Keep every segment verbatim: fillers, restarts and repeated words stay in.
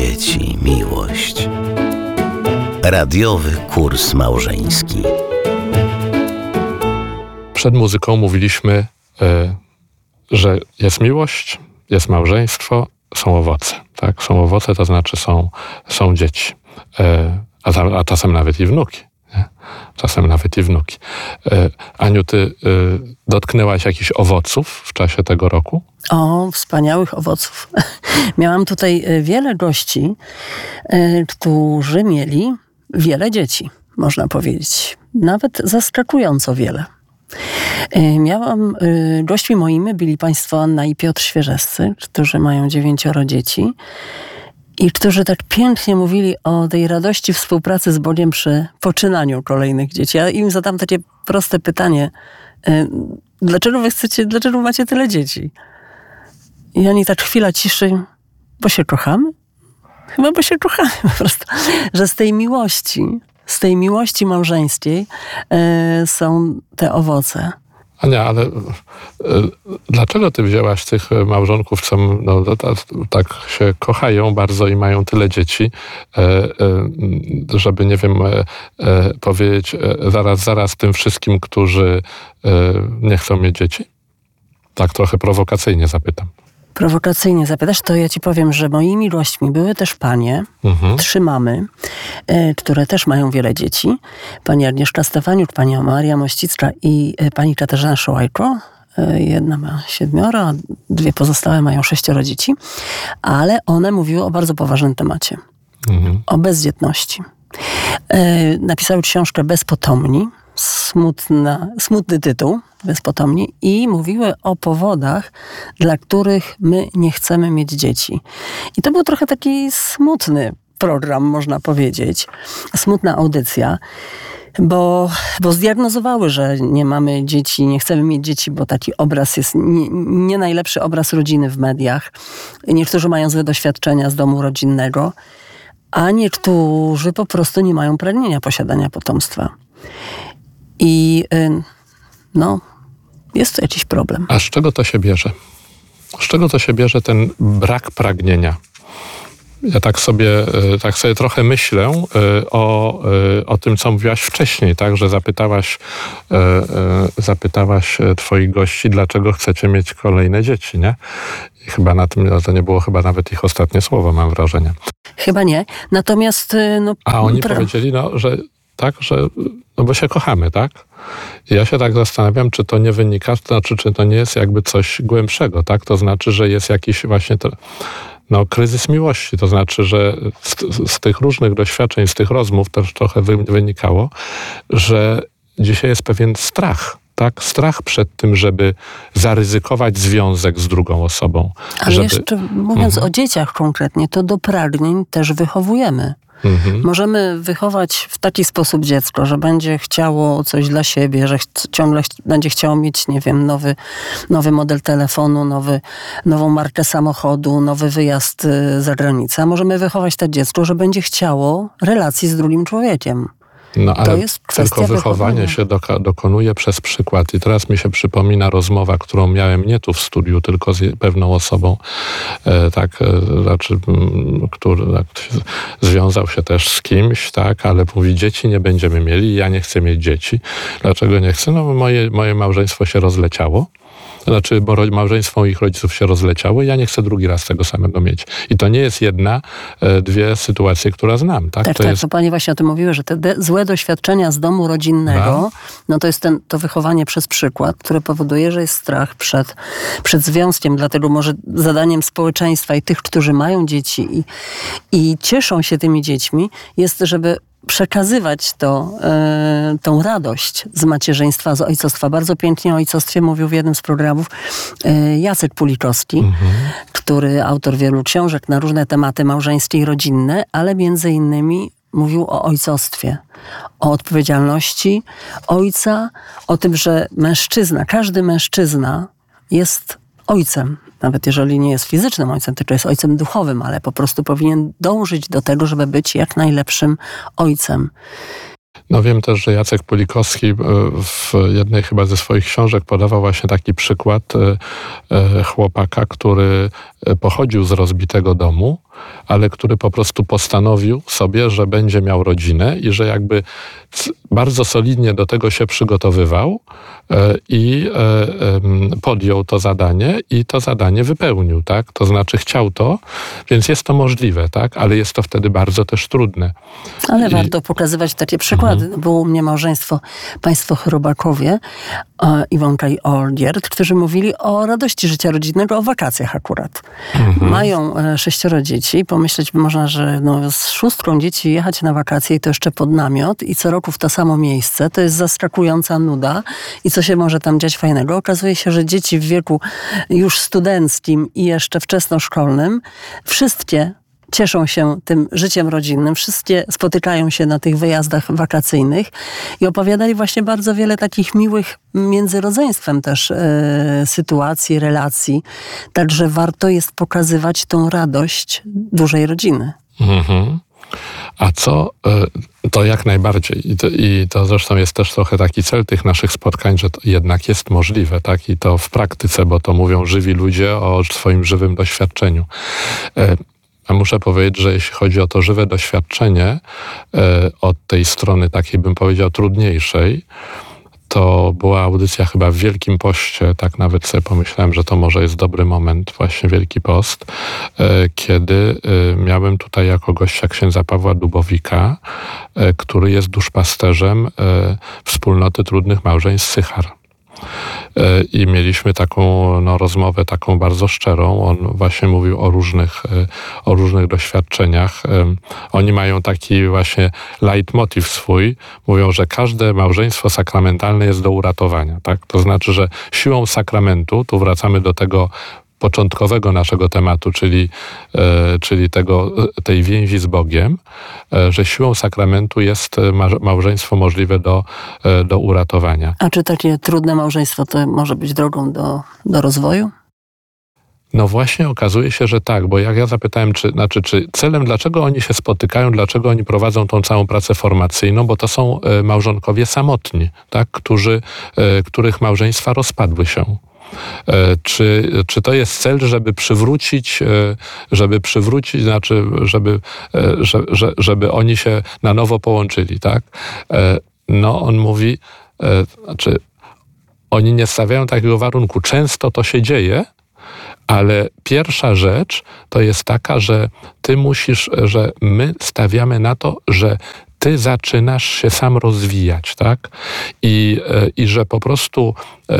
dzieci, miłość. Radiowy kurs małżeński. Przed muzyką mówiliśmy, y, że jest miłość, jest małżeństwo, są owoce. Tak? Są owoce, to znaczy są, są dzieci. Y, a, ta, a czasem nawet i wnuki. Nie? Czasem nawet i wnuki. Y, Aniu, ty y, dotknęłaś jakichś owoców w czasie tego roku? O, wspaniałych owoców. Miałam tutaj wiele gości, y, którzy mieli wiele dzieci, można powiedzieć. Nawet zaskakująco wiele. Miałam, gośćmi moimi byli państwo Anna i Piotr Świeżescy, którzy mają dziewięcioro dzieci i którzy tak pięknie mówili o tej radości współpracy z Bogiem przy poczynaniu kolejnych dzieci. Ja im zadam takie proste pytanie. Dlaczego wy chcecie, dlaczego macie tyle dzieci? I oni tak chwila ciszy, bo się kochamy? Chyba bo się kochamy po prostu. Że z tej miłości, z tej miłości małżeńskiej y, są te owoce. Ania, ale y, dlaczego ty wzięłaś tych małżonków, co no, tak, tak się kochają bardzo i mają tyle dzieci, y, y, żeby, nie wiem, y, y, powiedzieć y, zaraz, zaraz tym wszystkim, którzy y, nie chcą mieć dzieci? Tak trochę prowokacyjnie zapytam. Prowokacyjnie zapytasz, to ja ci powiem, że moimi gośćmi były też panie, mhm. trzy mamy, y, które też mają wiele dzieci. Pani Agnieszka Stefaniuk, pani Maria Mościcka i y, pani Katarzyna Szołajko. Y, jedna ma siedmioro, a dwie pozostałe mają sześcioro dzieci. Ale one mówiły o bardzo poważnym temacie. Mhm. O bezdzietności. Y, napisały książkę Bezpotomni. Smutna, smutny tytuł, Bezpotomni, i mówiły o powodach, dla których my nie chcemy mieć dzieci. I to był trochę taki smutny program, można powiedzieć. Smutna audycja, bo, bo zdiagnozowały, że nie mamy dzieci, nie chcemy mieć dzieci, bo taki obraz jest nie, nie najlepszy obraz rodziny w mediach. Niektórzy mają złe doświadczenia z domu rodzinnego, a niektórzy po prostu nie mają pragnienia posiadania potomstwa. I no, jest to jakiś problem. A z czego to się bierze? Z czego to się bierze ten brak pragnienia? Ja tak sobie, tak sobie trochę myślę o, o tym, co mówiłaś wcześniej, tak? Że zapytałaś, zapytałaś twoich gości, dlaczego chcecie mieć kolejne dzieci, nie? I chyba na tym, to nie było chyba nawet ich ostatnie słowo, mam wrażenie. Chyba nie. Natomiast... No, A oni pra... powiedzieli, no, że tak, że no bo się kochamy, tak? I ja się tak zastanawiam, czy to nie wynika, to znaczy, czy to nie jest jakby coś głębszego, tak? To znaczy, że jest jakiś właśnie to, no, kryzys miłości. To znaczy, że z, z tych różnych doświadczeń, z tych rozmów też trochę wy, wynikało, że dzisiaj jest pewien strach, tak? Strach przed tym, żeby zaryzykować związek z drugą osobą. Ale żeby... jeszcze mówiąc mhm. o dzieciach konkretnie, to do pragnień też wychowujemy. Mhm. Możemy wychować w taki sposób dziecko, że będzie chciało coś dla siebie, że ch- ciągle ch- będzie chciało mieć, nie wiem, nowy, nowy model telefonu, nowy, nową markę samochodu, nowy wyjazd y, za granicę. A możemy wychować to dziecko, że będzie chciało relacji z drugim człowiekiem. No, ale to jest tylko wychowanie się doka- dokonuje przez przykład. I teraz mi się przypomina rozmowa, którą miałem nie tu w studiu, tylko z pewną osobą, e, tak, e, znaczy, m, który tak, związał się też z kimś, tak, ale mówi, dzieci nie będziemy mieli, ja nie chcę mieć dzieci. Dlaczego nie chcę? No bo moje, moje małżeństwo się rozleciało. Znaczy, bo małżeństwo ich rodziców się rozleciało i ja nie chcę drugi raz tego samego mieć. I to nie jest jedna, dwie sytuacje, które znam. Tak, tak, to tak jest... to pani właśnie o tym mówiły, że te de- złe doświadczenia z domu rodzinnego, no, no to jest ten, to wychowanie przez przykład, które powoduje, że jest strach przed, przed związkiem. Dlatego może zadaniem społeczeństwa i tych, którzy mają dzieci i, i cieszą się tymi dziećmi, jest, żeby przekazywać to, e, tą radość z macierzyństwa, z ojcostwa. Bardzo pięknie o ojcostwie mówił w jednym z programów e, Jacek Pulikowski, mhm. który autor wielu książek na różne tematy małżeńskie i rodzinne, ale między innymi mówił o ojcostwie, o odpowiedzialności ojca, o tym, że mężczyzna, każdy mężczyzna jest ojcem. Nawet jeżeli nie jest fizycznym ojcem, tylko jest ojcem duchowym, ale po prostu powinien dążyć do tego, żeby być jak najlepszym ojcem. No wiem też, że Jacek Pulikowski w jednej chyba ze swoich książek podawał właśnie taki przykład chłopaka, który pochodził z rozbitego domu, ale który po prostu postanowił sobie, że będzie miał rodzinę i że jakby bardzo solidnie do tego się przygotowywał i podjął to zadanie i to zadanie wypełnił, tak? To znaczy chciał to, więc jest to możliwe, tak? Ale jest to wtedy bardzo też trudne. Ale I... warto pokazywać takie przykłady. Mhm. Było u mnie małżeństwo, państwo Chrobakowie, Iwonka i Olgierd, którzy mówili o radości życia rodzinnego, o wakacjach akurat. Mhm. Mają sześcioro dzieci. Pomyśleć by można, że no, z szóstką dzieci jechać na wakacje i to jeszcze pod namiot i co roku w to samo miejsce, to jest zaskakująca nuda. I co się może tam dziać fajnego? Okazuje się, że dzieci w wieku już studenckim i jeszcze wczesnoszkolnym, wszystkie cieszą się tym życiem rodzinnym. Wszystkie spotykają się na tych wyjazdach wakacyjnych i opowiadali właśnie bardzo wiele takich miłych między rodzeństwem też e, sytuacji, relacji. Także warto jest pokazywać tą radość dużej rodziny. Mhm. A co, to jak najbardziej. I to, I to zresztą jest też trochę taki cel tych naszych spotkań, że to jednak jest możliwe, tak? I to w praktyce, bo to mówią żywi ludzie o swoim żywym doświadczeniu. A muszę powiedzieć, że jeśli chodzi o to żywe doświadczenie, od tej strony takiej, bym powiedział, trudniejszej, to była audycja chyba w Wielkim Poście, tak nawet sobie pomyślałem, że to może jest dobry moment, właśnie Wielki Post, kiedy miałem tutaj jako gościa księdza Pawła Dubowika, który jest duszpasterzem wspólnoty trudnych małżeństw Sychar. I mieliśmy taką no, rozmowę taką bardzo szczerą. On właśnie mówił o różnych, o różnych doświadczeniach. Oni mają taki właśnie leitmotiv swój. Mówią, że każde małżeństwo sakramentalne jest do uratowania. Tak? To znaczy, że siłą sakramentu, tu wracamy do tego początkowego naszego tematu, czyli, e, czyli tego, tej więzi z Bogiem, e, że siłą sakramentu jest małżeństwo możliwe do, e, do uratowania. A czy takie trudne małżeństwo to może być drogą do, do rozwoju? No właśnie okazuje się, że tak, bo jak ja zapytałem, czy, znaczy, czy celem, dlaczego oni się spotykają, dlaczego oni prowadzą tą całą pracę formacyjną, bo to są e, małżonkowie samotni, tak, którzy, e, których małżeństwa rozpadły się. Czy, czy to jest cel, żeby przywrócić, żeby przywrócić, znaczy, żeby, żeby, żeby oni się na nowo połączyli, tak? No, on mówi, znaczy, oni nie stawiają takiego warunku. Często to się dzieje, ale pierwsza rzecz to jest taka, że ty musisz, że my stawiamy na to, że ty zaczynasz się sam rozwijać, tak? I, i że po prostu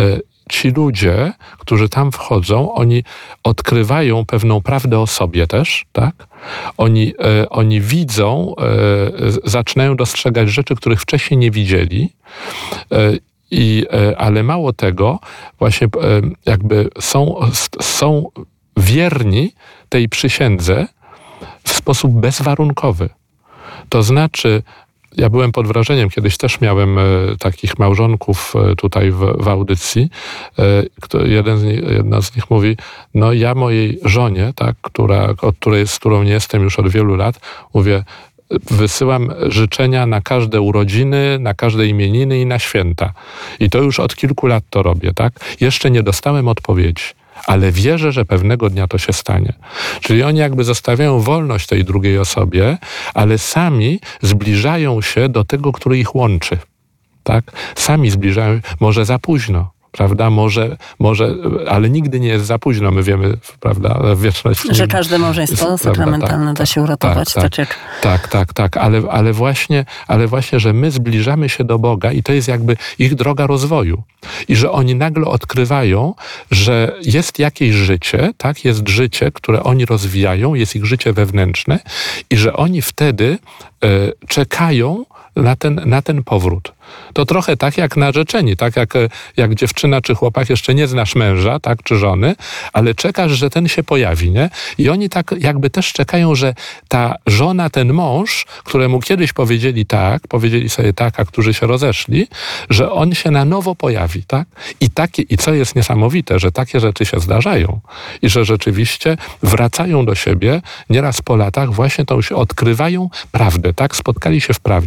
ci ludzie, którzy tam wchodzą, oni odkrywają pewną prawdę o sobie też, tak? Oni, e, oni widzą, e, zaczynają dostrzegać rzeczy, których wcześniej nie widzieli, e, i, e, ale mało tego, właśnie e, jakby są, są wierni tej przysiędze w sposób bezwarunkowy. To znaczy, ja byłem pod wrażeniem, kiedyś też miałem e, takich małżonków e, tutaj w, w audycji. E, kto, jeden z nich, jedna z nich mówi, no ja mojej żonie, tak, która, od której, z którą nie jestem już od wielu lat, mówię, wysyłam życzenia na każde urodziny, na każde imieniny i na święta. I to już od kilku lat to robię, tak? Jeszcze nie dostałem odpowiedzi, ale wierzę, że pewnego dnia to się stanie. Czyli oni jakby zostawiają wolność tej drugiej osobie, ale sami zbliżają się do tego, który ich łączy. Tak? Sami zbliżają, może za późno. Prawda? Może, może, ale nigdy nie jest za późno. My wiemy, prawda, wieczność... Że każde małżeństwo sakramentalne tak, da się uratować. Tak, tak, tak, jak... tak, tak, tak. Ale, ale, właśnie, ale właśnie, że my zbliżamy się do Boga i to jest jakby ich droga rozwoju. I że oni nagle odkrywają, że jest jakieś życie, tak, jest życie, które oni rozwijają, jest ich życie wewnętrzne i że oni wtedy y, czekają na ten, na ten powrót. To trochę tak jak narzeczeni, tak jak, jak dziewczyna czy chłopak jeszcze nie znasz męża, tak, czy żony, ale czekasz, że ten się pojawi, nie? I oni tak jakby też czekają, że ta żona, ten mąż, któremu kiedyś powiedzieli tak, powiedzieli sobie tak, a którzy się rozeszli, że on się na nowo pojawi, tak? I takie, i co jest niesamowite, że takie rzeczy się zdarzają i że rzeczywiście wracają do siebie nieraz po latach, właśnie tą się odkrywają prawdę, tak? Spotkali się w prawdzie, spotkali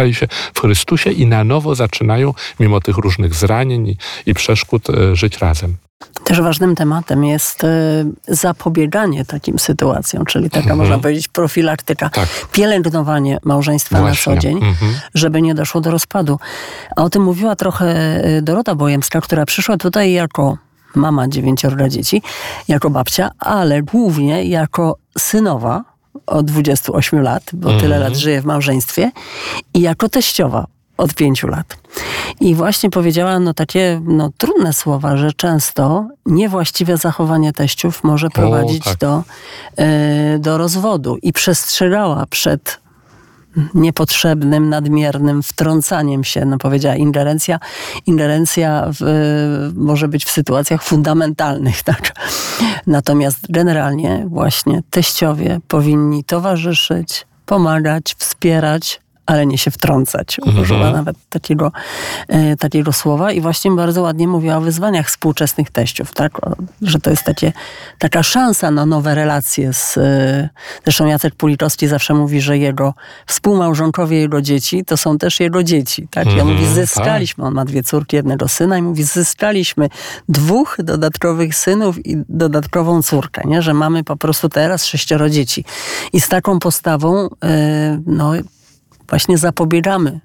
spotkali się w Chrystusie i na nowo zaczynają, mimo tych różnych zranień i, i przeszkód, żyć razem. Też ważnym tematem jest zapobieganie takim sytuacjom, czyli taka, mhm. można powiedzieć, profilaktyka, tak. pielęgnowanie małżeństwa Właśnie. na co dzień, mhm. żeby nie doszło do rozpadu. A o tym mówiła trochę Dorota Bojemska, która przyszła tutaj jako mama dziewięciorga dzieci, jako babcia, ale głównie jako synowa od dwudziestu ośmiu lat, bo mhm. tyle lat żyje w małżeństwie, i jako teściowa od pięciu lat. I właśnie powiedziała no takie no, trudne słowa, że często niewłaściwe zachowanie teściów może prowadzić o, tak. do, y, do rozwodu. I przestrzegała przed niepotrzebnym, nadmiernym wtrącaniem się, no powiedziała ingerencja, ingerencja w, y, może być w sytuacjach fundamentalnych, tak. Natomiast generalnie właśnie teściowie powinni towarzyszyć, pomagać, wspierać, ale nie się wtrącać. Użyła mhm. nawet takiego, e, takiego słowa i właśnie bardzo ładnie mówiła o wyzwaniach współczesnych teściów, tak? O, że to jest takie, taka szansa na nowe relacje z... E, zresztą Jacek Pulikowski zawsze mówi, że jego współmałżonkowie, jego dzieci, to są też jego dzieci, tak? Ja Mhm, mówi, zyskaliśmy, on ma dwie córki, jednego syna i mówi, zyskaliśmy dwóch dodatkowych synów i dodatkową córkę, nie? Że mamy po prostu teraz sześcioro dzieci. I z taką postawą, e, no właśnie zapobiegamy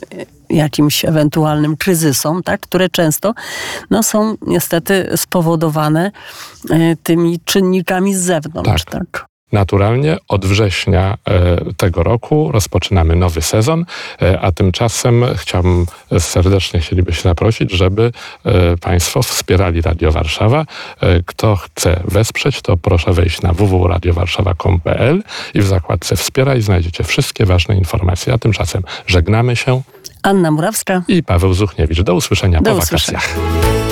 jakimś ewentualnym kryzysom, tak, które często no, są niestety spowodowane y, tymi czynnikami z zewnątrz. Tak. tak. Naturalnie od września e, tego roku rozpoczynamy nowy sezon, e, a tymczasem chciałbym, serdecznie chcielibyśmy zaprosić, żeby e, Państwo wspierali Radio Warszawa. E, kto chce wesprzeć, to proszę wejść na w w w kropka radio warszawa kropka com kropka p l i w zakładce Wspieraj znajdziecie wszystkie ważne informacje. A tymczasem żegnamy się. Anna Murawska i Paweł Zuchniewicz. Do usłyszenia Do po usłyszenia. wakacjach.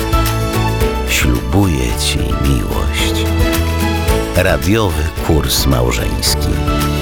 Ślubuję Ci miłość. Radiowy kurs małżeński.